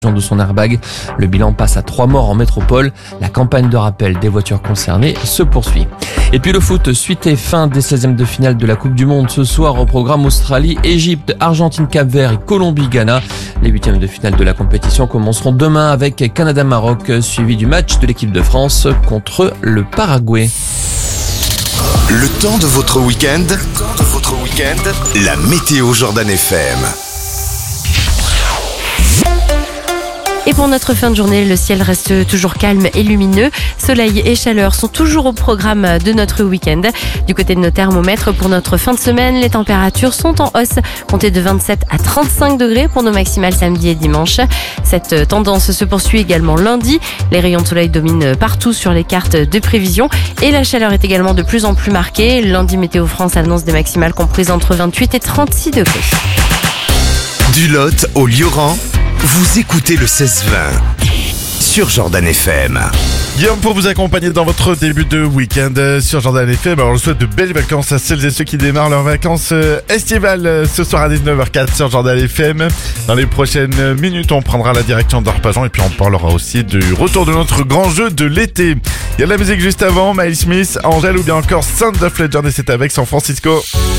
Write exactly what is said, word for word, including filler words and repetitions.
de son airbag. Le bilan passe à trois morts en métropole. La campagne de rappel des voitures concernées se poursuit. Et puis le foot, suite et fin des seizièmes de finale de la Coupe du Monde. Ce soir au programme Australie, Égypte, Argentine, Cap-Vert et Colombie, Ghana. Les huitièmes de finale de la compétition commenceront demain avec Canada-Maroc, suivi du match de l'équipe de France contre le Paraguay. Le temps de votre week-end, le temps de votre week-end, la météo Jordan F M. Et pour notre fin de journée, le ciel reste toujours calme et lumineux. Soleil et chaleur sont toujours au programme de notre week-end. Du côté de nos thermomètres, pour notre fin de semaine, les températures sont en hausse. Comptez de vingt-sept à trente-cinq degrés pour nos maximales samedi et dimanche. Cette tendance se poursuit également lundi. Les rayons de soleil dominent partout sur les cartes de prévision. Et la chaleur est également de plus en plus marquée. Lundi, Météo France annonce des maximales comprises entre vingt-huit et trente-six degrés. Du Lot au Lioran, vous écoutez le seize vingt sur Jordan F M. Guillaume pour vous accompagner dans votre début de week-end sur Jordan F M. Alors, je souhaite de belles vacances à celles et ceux qui démarrent leurs vacances estivales ce soir à dix-neuf heures quatre sur Jordan F M. Dans les prochaines minutes, on prendra la direction d'Arpajon et puis on parlera aussi du retour de notre grand jeu de l'été. Il y a de la musique juste avant, Miles Smith, Angèle ou bien encore Sound of Legend et c'est avec San Francisco.